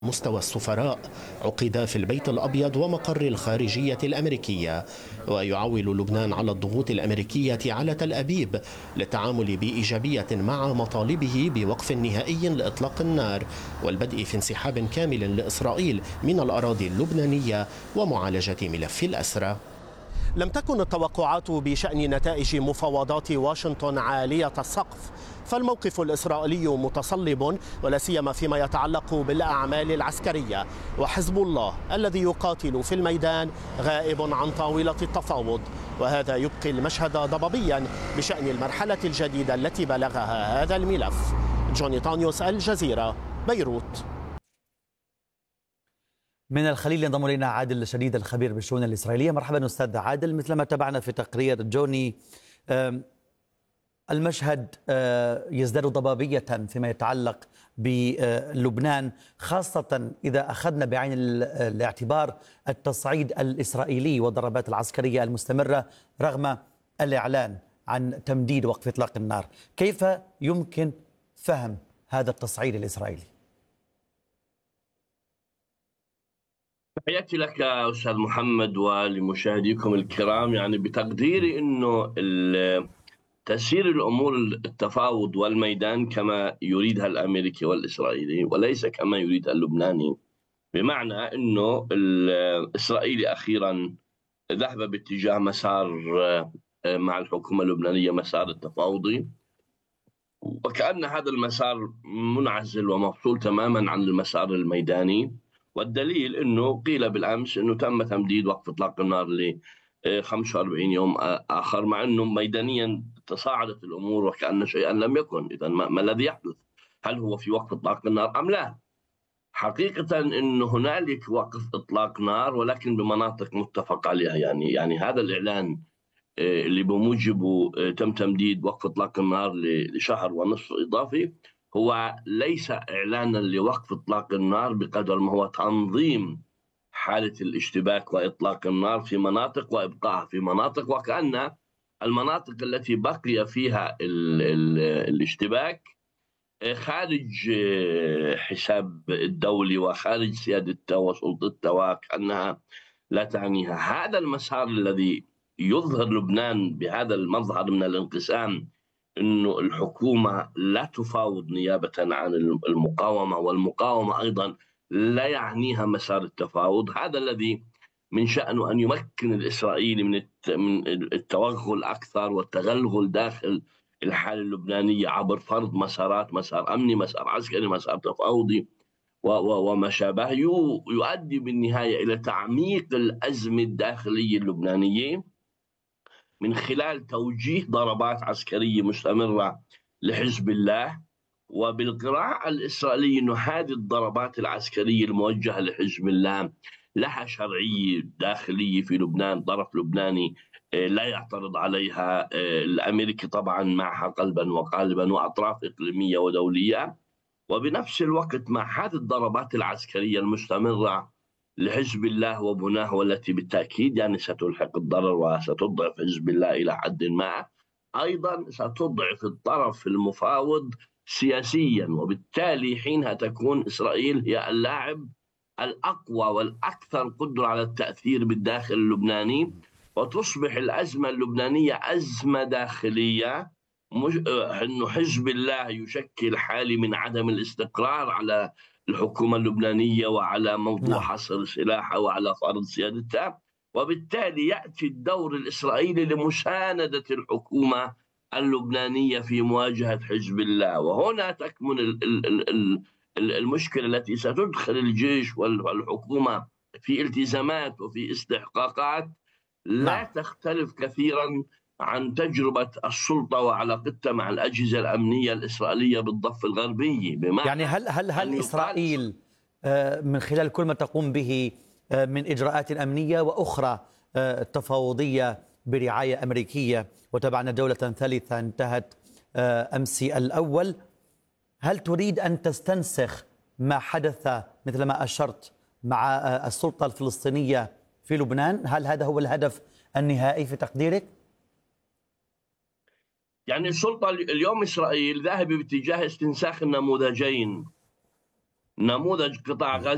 مستوى السفراء عقد في البيت الأبيض ومقر الخارجية الأمريكية، ويعول لبنان على الضغوط الأمريكية على تل أبيب للتعامل بإيجابية مع مطالبه بوقف نهائي لإطلاق النار والبدء في انسحاب كامل لإسرائيل من الأراضي اللبنانية ومعالجة ملف الأسرى. لم تكن التوقعات بشأن نتائج مفاوضات واشنطن عالية السقف، فالموقف الإسرائيلي متصلب ولا سيما فيما يتعلق بالأعمال العسكرية، وحزب الله الذي يقاتل في الميدان غائب عن طاولة التفاوض، وهذا يبقي المشهد ضبابيا بشأن المرحلة الجديدة التي بلغها هذا الملف. جوني طانيوس، الجزيرة، بيروت. من الخليل ينضم الينا عادل شديد الخبير بالشؤون الإسرائيلية. مرحبا أستاذ عادل. مثلما تابعنا في تقرير جوني، المشهد يزداد ضبابية فيما يتعلق بلبنان، خاصة إذا أخذنا بعين الاعتبار التصعيد الإسرائيلي والضربات العسكرية المستمرة رغم الإعلان عن تمديد وقف إطلاق النار. كيف يمكن فهم هذا التصعيد الإسرائيلي؟ تحياتي لك أستاذ محمد ولمشاهديكم الكرام. يعني بتقديري أنه تسير الأمور التفاوض والميدان كما يريدها الأمريكي والإسرائيلي وليس كما يريدها اللبناني، بمعنى أنه الإسرائيلي أخيرا ذهب باتجاه مسار مع الحكومة اللبنانية، مسار التفاوضي، وكأن هذا المسار منعزل ومفصول تماما عن المسار الميداني. والدليل أنه قيل بالأمس أنه تم تمديد وقف إطلاق النار ل 45 يوم آخر، مع أنه ميدانيا تصاعدت الأمور وكأن شيئا لم يكن. إذا ما الذي يحدث؟ هل هو في وقف إطلاق النار أم لا؟ حقيقة أنه هنالك وقف إطلاق نار ولكن بمناطق متفق عليها. يعني هذا الإعلان اللي بموجبه تم تمديد وقف إطلاق النار لشهر ونصف إضافي هو ليس إعلانا لوقف إطلاق النار بقدر ما هو تنظيم حالة الاشتباك وإطلاق النار في مناطق وإبقائها في مناطق، وكأن المناطق التي بقي فيها الاشتباك خارج حساب الدولي وخارج سيادته وسلطته وكأنها لا تعنيها. هذا المسار الذي يظهر لبنان بهذا المظهر من الانقسام، أنه الحكومة لا تفاوض نيابة عن المقاومة، والمقاومة أيضا لا يعنيها مسار التفاوض. هذا الذي من شأنه أن يمكن الإسرائيلي من التوغل أكثر والتغلغل داخل الحالة اللبنانية عبر فرض مسارات، مسار أمني، مسار عسكري، مسار تفاوضي وما شابه، يؤدي بالنهاية إلى تعميق الأزمة الداخلية اللبنانية من خلال توجيه ضربات عسكرية مستمرة لحزب الله. وبالقراءة الإسرائيلية أن هذه الضربات العسكرية الموجهة لحزب الله لها شرعية داخلية في لبنان، طرف لبناني لا يعترض عليها، الأمريكي طبعا معها قلبا وقالبا وأطراف إقليمية ودولية. وبنفس الوقت مع هذه الضربات العسكرية المستمرة لحزب الله وبناه، والتي بالتأكيد يعني ستلحق الضرر وستضعف حزب الله إلى حد ما، أيضا ستضعف الطرف المفاوض سياسيا، وبالتالي حينها تكون إسرائيل هي اللاعب الأقوى والأكثر قدرة على التأثير بالداخل اللبناني، وتصبح الأزمة اللبنانية أزمة داخلية. أنه حزب الله يشكل حالة من عدم الاستقرار على الحكومة اللبنانية وعلى موضوع حصر سلاحها وعلى فرض سيادتها، وبالتالي يأتي الدور الإسرائيلي لمساندة الحكومة اللبنانية في مواجهة حزب الله. وهنا تكمن المشكلة التي ستدخل الجيش والحكومة في التزامات وفي استحقاقات لا تختلف كثيرا عن تجربة السلطة وعلاقتها مع الأجهزة الأمنية الإسرائيلية بالضفة الغربي. يعني هل إسرائيل من خلال كل ما تقوم به من إجراءات أمنية وأخرى تفاوضية برعاية أمريكية، وتبعنا دولة ثالثة انتهت أمس الأول، هل تريد أن تستنسخ ما حدث مثل ما أشرت مع السلطة الفلسطينية في لبنان؟ هل هذا هو الهدف النهائي في تقديرك؟ يعني السلطة اليوم إسرائيل ذاهبة باتجاه استنساخ النموذجين، نموذج قطاع غزة